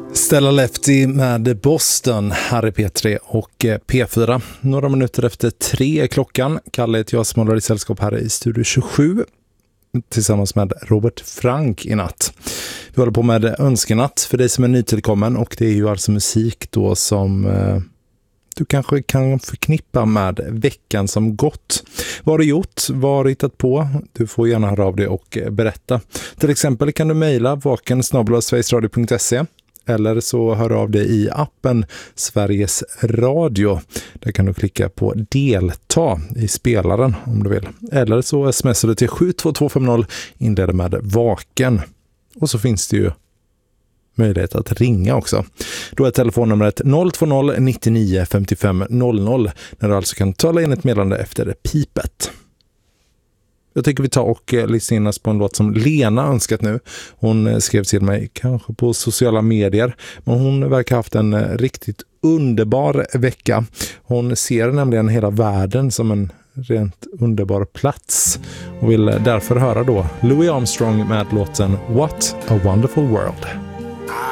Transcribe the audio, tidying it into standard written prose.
Stella Lefty med Boston, här är P3 och P4. Några minuter efter 3 är klockan. Kalle heter jag som håller i sällskap här i Studio 27 tillsammans med Robert Frank i natt. Vi håller på med önskenatt för dig som är nytillkommen, och det är ju alltså musik då som du kanske kan förknippa med veckan som gått. Vad har du gjort? Vad har du hittat på? Du får gärna höra av dig och berätta. Till exempel kan du mejla vaken@sverigesradio.se eller så hör av dig i appen Sveriges Radio. Där kan du klicka på delta i spelaren om du vill. Eller så smsar du till 72250, inleder med vaken. Och så finns det ju möjlighet att ringa också. Då är telefonnumret 020 99 55 00, när du alltså kan tala in ett meddelande efter pipet. Jag tycker vi tar och lyssnar in oss på en låt som Lena önskat nu. Hon skrev till mig kanske på sociala medier, men hon verkar ha haft en riktigt underbar vecka. Hon ser nämligen hela världen som en rent underbar plats och vill därför höra då Louis Armstrong med låten What a Wonderful World.